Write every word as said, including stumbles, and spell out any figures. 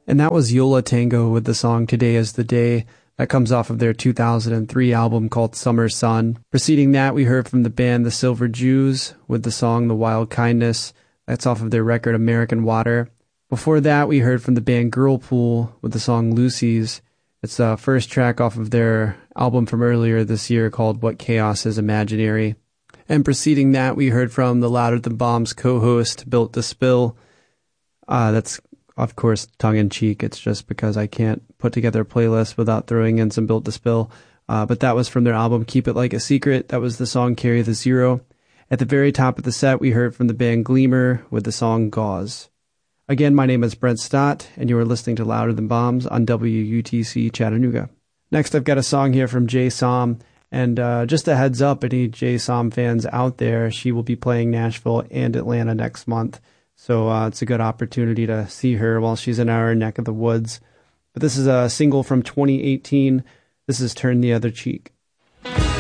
And that was Yola Tango with the song Today is the Day. That comes off of their two thousand three album called Summer Sun. Preceding that, we heard from the band The Silver Jews with the song The Wild Kindness. That's off of their record American Water. Before that, we heard from the band Girlpool with the song Lucy's. It's the first track off of their album from earlier this year called What Chaos is Imaginary. And preceding that, we heard from the Louder Than Bombs co-host, Built to Spill. Uh, that's of course, tongue-in-cheek. It's just because I can't put together a playlist without throwing in some Built to Spill. Uh, but that was from their album Keep It Like a Secret. That was the song Carry the Zero. At the very top of the set, we heard from the band Gleamer with the song Gauze. Again, my name is Brent Stott, and you are listening to Louder Than Bombs on W U T C Chattanooga. Next, I've got a song here from Jay Som. And uh, just a heads up, any Jay Som fans out there, she will be playing Nashville and Atlanta next month. So uh, it's a good opportunity to see her while she's in our neck of the woods. But this is a single from twenty eighteen. This is Turn the Other Cheek.